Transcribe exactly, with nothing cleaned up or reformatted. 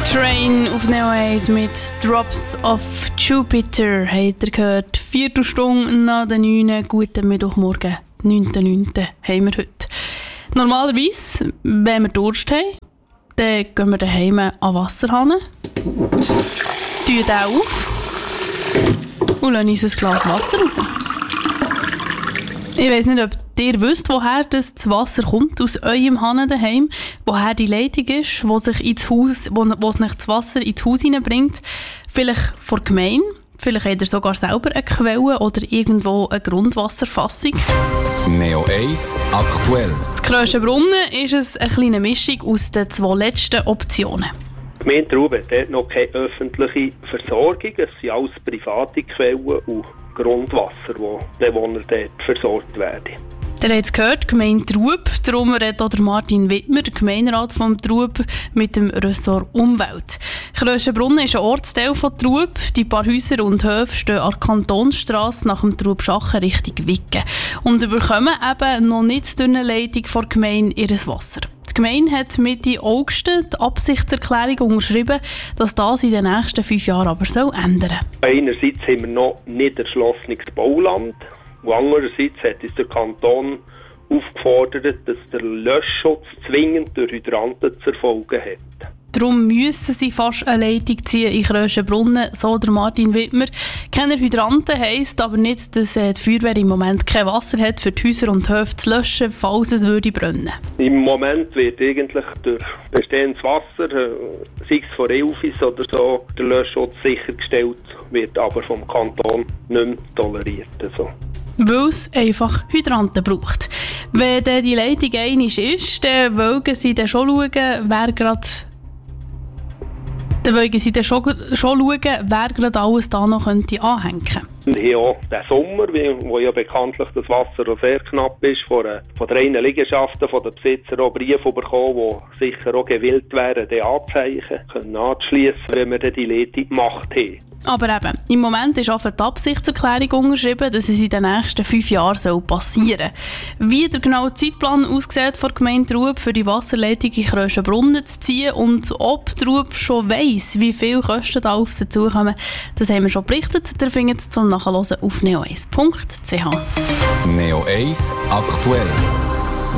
Train auf Neo eins mit Drops of Jupiter. Habt ihr gehört? Viertelstunde nach der neun. Guten Mittwochmorgen, neunten neunten haben wir heute. Normalerweise, wenn wir Durst haben, dann gehen wir daheim an den Wasserhahn, tun den auf und lassen uns ein Glas Wasser raus. Ich weiss nicht, ob ihr wisst, woher das Wasser kommt, aus eurem Hahn daheim, woher die Leitung ist, wo sich ins Haus, wo, wo es das Wasser ins Haus hineinbringt. Vielleicht von der Gemeinde, vielleicht habt ihr sogar selber eine Quelle oder irgendwo eine Grundwasserfassung. Neo eins aktuell. Das Kröschenbrunnen ist es eine kleine Mischung aus den zwei letzten Optionen. Die Gemeinde Trauben hat noch keine öffentliche Versorgung. Es sind alles private Quellen und Grundwasser, wo die Bewohner dort versorgt werden. Ihr habt es gehört, Gemeinde Trub. Darum redet auch Martin Wittmer, der Gemeinderat von Trub, mit dem Ressort Umwelt. Kröschenbrunnen ist ein Ortsteil von Trub. Die paar Häuser und Höfe stehen an der Kantonsstrasse nach dem Trubschachen Richtung Wicken und bekommen eben noch nicht durch eine Leitung von der Gemeinde ihr Wasser. Die Gemeinde hat Mitte August die Absichtserklärung unterschrieben, dass das in den nächsten fünf Jahren aber soll ändern. Einerseits haben wir noch nicht erschlossenes Bauland und andererseits hat uns der Kanton aufgefordert, dass der Löschschutz zwingend durch Hydranten zu erfolgen hat. Darum müssen sie fast eine Leitung ziehen in Kröschenbrunnen, so der Martin Wittmer. Keine Hydranten heisst aber nicht, dass die Feuerwehr im Moment kein Wasser hat, für die Häuser und Höfe zu löschen, falls es würde brennen. Im Moment wird eigentlich durch bestehendes Wasser, sei es von Elfis oder so, der Löschschutz sichergestellt, wird aber vom Kanton nicht mehr toleriert. Also. Weil es einfach Hydranten braucht. Wenn dann die Leitung einmal ist, dann wollen sie dann schon schauen, wer gerade Dann wollen sie dann schon, schon schauen, wer gerade alles da noch könnte anhängen könnte. Und hier auch den Sommer, wo ja bekanntlich das Wasser auch sehr knapp ist, von, von den reinen Liegenschaften, von den Besitzern auch Briefe bekommen, die sicher auch gewillt wären, die Anzeichen können anzuschliessen, wenn wir dann die Leitung gemacht haben. Aber eben, im Moment ist auch die Absichtserklärung unterschrieben, dass es in den nächsten fünf Jahren passieren soll. Wie der genaue Zeitplan aussieht von der Gemeinde Trub für die Wasserleitung in Kröschenbrunnen zu ziehen und ob Trub schon weiss, wie viel Kosten da auf sie zukommen, das haben wir schon berichtet. Ihr findet es zum Nachhören auf neo eins punkt c h. Neo eins aktuell.